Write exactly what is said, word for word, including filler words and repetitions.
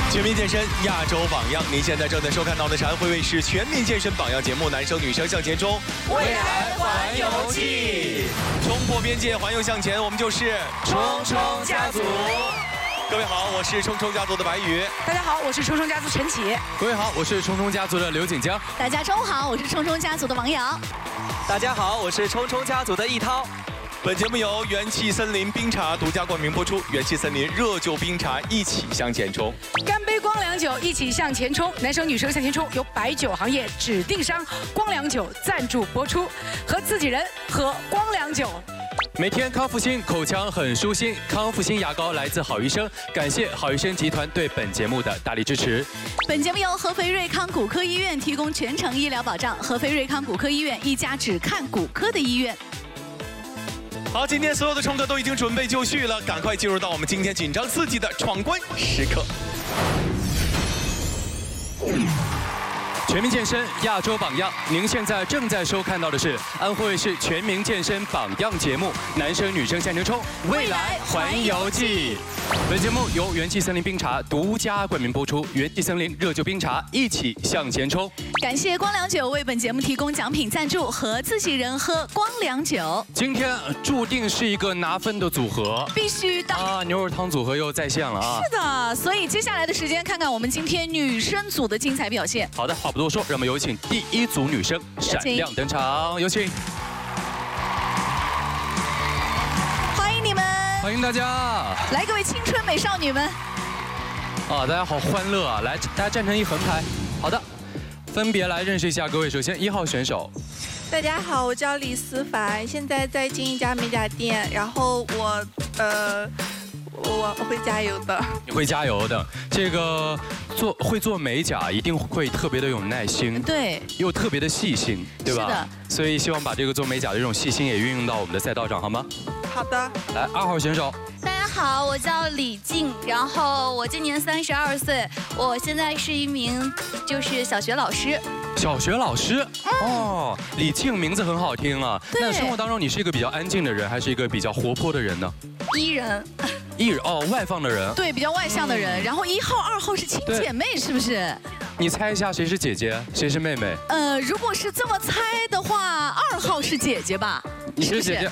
全民健身亚洲榜样，您现在正在收看到的是安徽卫视全民健身榜样节目《男生女生向前冲》， 未来环游记， 冲破边界，环游向前，我们就是冲冲家族。 各位好，我是冲冲家族的白宇。 大家好，我是冲冲家族陈启。 各位好，我是冲冲家族的刘锦江。 大家中午好，我是冲冲家族的王瑶。 大家好，我是冲冲家族的易涛。 本节目由元气森林冰茶独家冠名播出，元气森林热酒冰茶，一起向前冲。 干杯光良酒，一起向前冲。男生女生向前冲，由白酒行业指定商光良酒赞助播出，和自己人喝光良酒。 每天康复新，口腔很舒心。康复新牙膏来自好医生，感谢好医生集团对本节目的大力支持。 本节目由合肥瑞康骨科医院提供全程医疗保障。合肥瑞康骨科医院，一家只看骨科的医院。 好，今天所有的冲客都已经准备就绪了，赶快进入到我们今天紧张刺激的闯关时刻。 全民健身亚洲榜样，您现在正在收看到的是安徽卫视全民健身榜样节目《男生女生向前冲》未来环游记。本节目由元气森林冰茶独家冠名播出，元气森林热酒冰茶，一起向前冲。 感谢光良酒为本节目提供奖品赞助，和自己人喝光良酒。 今天注定是一个拿分的组合， 必须的啊！牛肉汤组合又再现了啊！ 是的，所以接下来的时间，看看我们今天女生组的精彩表现。 好的，话不多说，让我们有请第一组女生闪亮登场，有请。 欢迎你们， 欢迎大家！ 来，各位青春美少女们。 啊，大家好欢乐啊！来，大家站成一横排。好的。分别来认识一下各位。首先，一号选手。 大家好，我叫李思凡，现在在经营一家美甲店。然后我，呃，我我会加油的。 你会加油的。这个做会做美甲，一定会特别的有耐心， 对， 又特别的细心，对吧？ 是的。 所以希望把这个做美甲的这种细心也运用到我们的赛道上，好吗？ 好的。 来，二号选手。 大家好，我叫李静，然后我今年三十二岁，我现在是一名就是小学老师。 小学老师、嗯、哦，李静名字很好听啊。那生活当中你是一个比较安静的人，还是一个比较活泼的人呢？ 伊人。 伊人哦，外放的人。 对，比较外向的人。嗯、然后一号、二号是亲姐妹，是不是？ 你猜一下谁是姐姐，谁是妹妹？ 呃，如果是这么猜的话，二号是姐姐吧？ 你是姐姐，